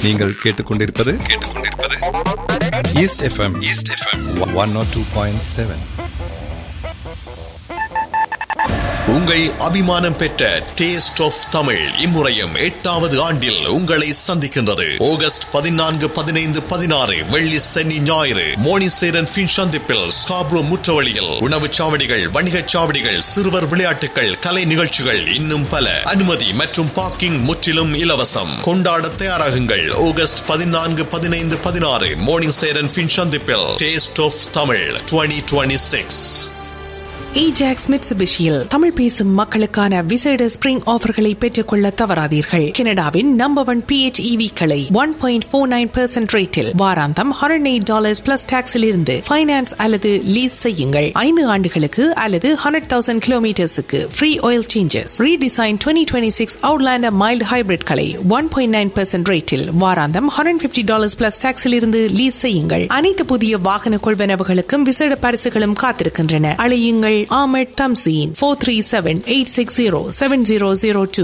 நீங்கள் கேட்டுக்கொண்டிருப்பது east FM 102.7. உங்கள் அபிமானம் பெற்ற டேஸ்ட் ஆஃப் தமிழ் இம்முறையும் 8வது ஆண்டில் உங்களை சந்திக்கின்றது. ஆகஸ்ட் 14, 15, 16 வெள்ளி சனி ஞாயிறு மோனிசேரன் ஃபின் சந்திப்பில் ஸ்காப்ரோ முற்றவழியில் உணவுச் சாவடிகள், வணிகச் சாவடிகள், சிறுவர் விளையாட்டுகள், கலை நிகழ்ச்சிகள் இன்னும் பல. அனுமதி மற்றும் பார்க்கிங் முற்றிலும் இலவசம். கொண்டாட தயாராகுங்கள். ஆகஸ்ட் 14, 15, 16 மோனிசேரன் ஃபின் சந்திப்பில் taste of Tamil 2026. Ajax மிட்சுபிஷியில் Tamil பேசும் மக்களுக்கான விசேட ஸ்பிரிங் ஆஃபர்களை பெற்றுக்கொள்ள தவறாதீர்கள். கனடாவின் நம்பர் 1 PHEV களை 1.49% ரேட்டில் வாராந்தம் $108 பிளஸ் டாக்ஸில் இருந்து ஃபைனான்ஸ் அல்லது லீஸ் செய்யுங்கள். 5 ஆண்டுகளுக்கு அல்லது 100,000 கிலோமீட்டர்ஸுக்கு free oil changes. Redesign 2026 Outlander mild hybrid களை 1.9% ரேட்டில் வாராந்தம் $150 பிளஸ் டாக்ஸில் இருந்து லீஸ் செய்யுங்கள். அனைத்து புதிய வாகன கொள்வனவுகளுக்கும் விசேட பரிசுகளும் காத்திருக்கின்றன. அழையுங்கள் Ahmed Tamzeen 437-860-7002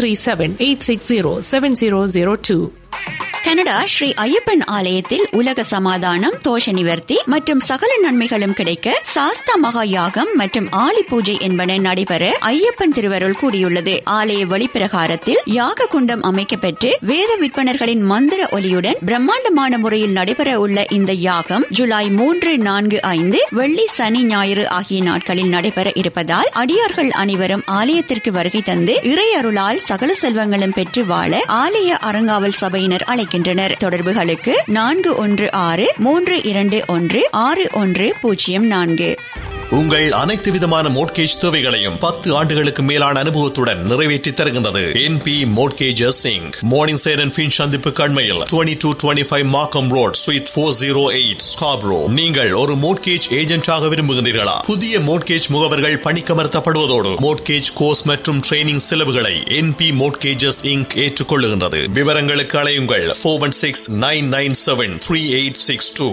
437-860-7002. Canada Sri Ayyappan ஆலயத்தில் உலக சமாதானம், தோஷ நிவர்த்தி மற்றும் சகல நன்மைகளும் கிடைக்க சாஸ்தா மகா யாகம் மற்றும் ஆலி பூஜை என்பன நடைபெற ஐயப்பன் திருவருள் கூடியுள்ளது. ஆலய வழிப்பிரகாரத்தில் யாக குண்டம் அமைக்கப்பெற்று வேத விற்பனர்களின் மந்திர ஒலியுடன் பிரம்மாண்டமான முறையில் நடைபெற உள்ள இந்த யாகம் ஜூலை 3, 4, 5 வெள்ளி சனி ஞாயிறு ஆகிய நாட்களில் நடைபெற இருப்பதால் அடியார்கள் அனைவரும் ஆலயத்திற்கு வருகை தந்து இறையருளால் சகல செல்வங்களும் பெற்று வாழ ஆலய அறங்காவல் சபையினர் அழைக்கின்றனர். தொடர்புகளுக்கு 416-321-6104. உங்கள் அனைத்து விதமான மோட்கேஜ் தேவைகளையும் 10 ஆண்டுகளுக்கு மேலான அனுபவத்துடன் நிறைவேற்றி தருகின்றது NP Mortgages Inc. மோர்னிங்சேரன் ஃபின் சந்திப்பு கண்மையில் 2225 மார்க்கம் ரோட் ஸ்வீட் 408 ஸ்காப்ரோ. நீங்கள் ஒரு மோட்கேஜ் ஏஜென்டாக விரும்புகிறீர்களா? புதிய மோட்கேஜ் முகவர்கள் பணிக்கமர்த்தப்படுவதோடு மோட்கேஜ் கோர்ஸ் மற்றும் ட்ரைனிங் செலவுகளை NP Mortgages Inc. ஏற்றுக்கொள்ளுகின்றது. விவரங்களுக்கு அழையுங்கள் 416-997-3862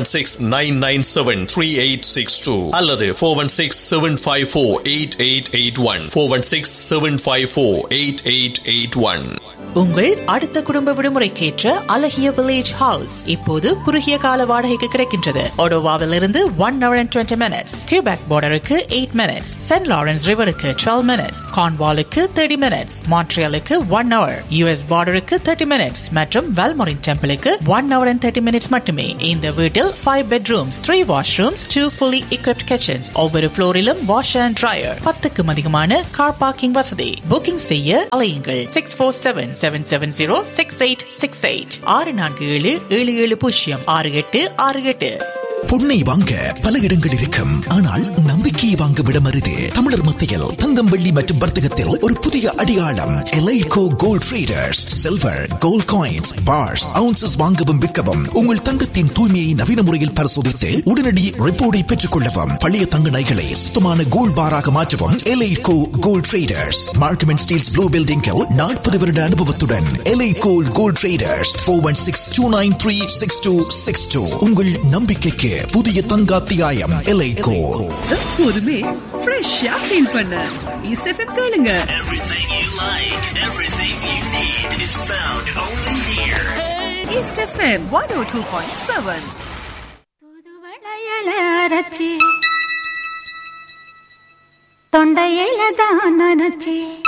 416-997-3862 அல்லது 416-754-8881 416-754-8881. உங்கள் அடுத்த குடும்ப விடுமுறைக்கேற்ற அழகிய வில்லேஜ் ஹவுஸ் இப்போது குறுகிய கால வாடகைக்கு கிடைக்கின்றது. ஒடோவாவில் இருந்து 1 hour and 20 minutes, Quebec பார்டருக்கு 8 minutes, send Lawrence ரிவருக்கு 12 minutes, கார்ன்வாலுக்கு 30 minutes, மான்ட்ரியாலுக்கு 1 hour, US பார்டருக்கு 30 minutes மற்றும் வெல்மோரின் டெம்பிளுக்கு 1 hour and 30 minutes மட்டுமே. இந்த வீட்டில் 5 bedrooms, 3 washrooms, 2 fully equipped kitchens, ஒவ்வொரு ஃப்ளோரிலும் வாஷ் அண்ட் ட்ரையர், 10க்கும் அதிகமான கார் பார்க்கிங் வசதி. புக்கிங் செய்ய அழையுங்கள் 647-770-6868 647-7768. பொன்னை வாங்க பல இடங்கள் இருக்கும், ஆனால் நம்பிக்கையை வாங்க விடம் அரிது. தமிழர் மத்தியில் தங்கம், வெள்ளி மற்றும் வர்த்தகத்தில் ஒரு புதிய அடையாளம் எலைகோ gold traders. Silver, gold coins, parse, ounces வாங்கவும் விற்கவும், உங்கள் தங்கத்தின் தூய்மையை நவீன முறையில் பரிசோதித்து உடனடி ரிப்போர்ட்டை பெற்றுக் கொள்ளவும், பழைய தங்க நகைகளை சுத்தமான கோல்ட் பாராக மாற்றவும் எலைகோ gold traders. Markham and Steeles blue பில்டிங்கில் 40 வருட அனுபவத்துடன் எலைகோ கோல்ட் ட்ரேடர்ஸ். 416-293-6262. உங்கள் நம்பிக்கைக்கு புதிய தங்காத்தியாயம் எலைகோ. எப்போதுமே ஃப்ரெஷ்ஷா ஃபீல் பண்ண ஈஸ்ட் எஃப்எம் கேளுங்க. Everything you like, everything you need is found only here. East FM 102.7. புதுவளையல அரைச்சி தொண்டையில தான் நனைச்சி